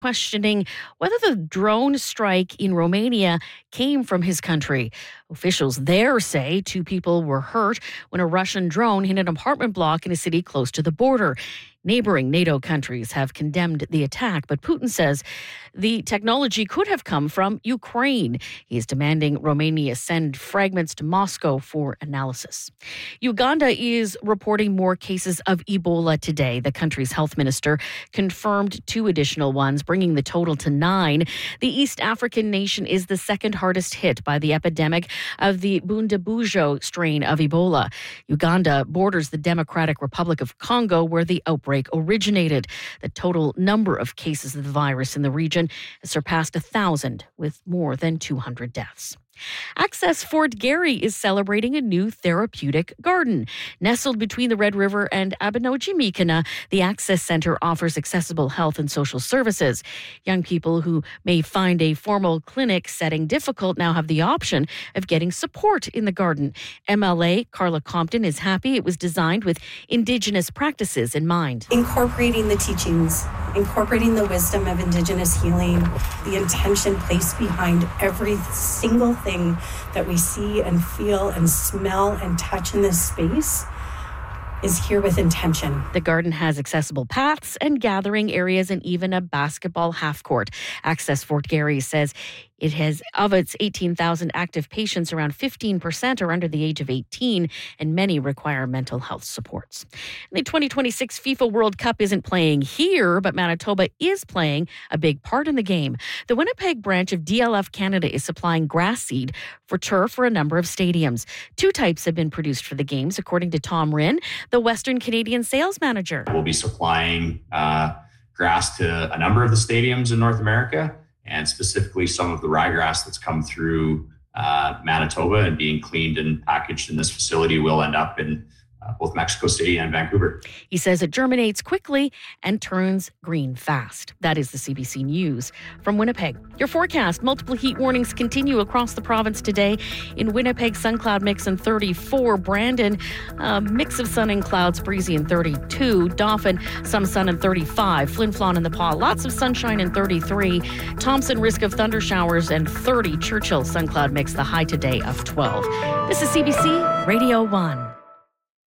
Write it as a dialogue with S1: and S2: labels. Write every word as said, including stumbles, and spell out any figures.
S1: questioning whether the drone strike in Romania came from his country. Officials there say two people were hurt when a Russian drone hit an apartment block in a city close to the border. Neighboring NATO countries have condemned the attack, but Putin says the technology could have come from Ukraine. He is demanding Romania send fragments to Moscow for analysis. Uganda is reporting more cases of Ebola today. The country's health minister confirmed two additional ones, bringing the total to nine. The East African nation is the second hardest hit by the epidemic of the Bundibugyo strain of Ebola. Uganda borders the Democratic Republic of Congo, where the outbreak originated. The total number of cases of the virus in the region has surpassed a thousand, with more than two hundred deaths. Access Fort Garry is celebrating a new therapeutic garden. Nestled between the Red River and Abenoji-Mikena, the Access Centre offers accessible health and social services. Young people who may find a formal clinic setting difficult now have the option of getting support in the garden. M L A Carla Compton is happy it was designed with Indigenous practices in mind.
S2: Incorporating the teachings, incorporating the wisdom of Indigenous healing, the intention placed behind every single thing that we see and feel and smell and touch in this space is here with intention.
S1: The garden has accessible paths and gathering areas and even a basketball half court. Access Fort Garry says it has, of its eighteen thousand active patients, around fifteen percent are under the age of eighteen, and many require mental health supports. The twenty twenty-six FIFA World Cup isn't playing here, but Manitoba is playing a big part in the game. The Winnipeg branch of D L F Canada is supplying grass seed for turf for a number of stadiums. Two types have been produced for the games, according to Tom Rinn, the Western Canadian sales manager.
S3: We'll be supplying uh, grass to a number of the stadiums in North America, and specifically some of the ryegrass that's come through uh, Manitoba and being cleaned and packaged in this facility will end up in uh, both Mexico City and Vancouver.
S1: He says it germinates quickly and turns green fast. That is the C B C News from Winnipeg. Your forecast: multiple heat warnings continue across the province today. In Winnipeg, sun cloud mix in thirty-four. Brandon, a mix of sun and clouds, breezy in thirty-two. Dauphin, some sun in thirty-five. Flin Flon in the Paw, lots of sunshine in thirty-three. Thompson, risk of thunder showers and thirty. Churchill, sun cloud mix, the high today of twelve. This is C B C Radio one.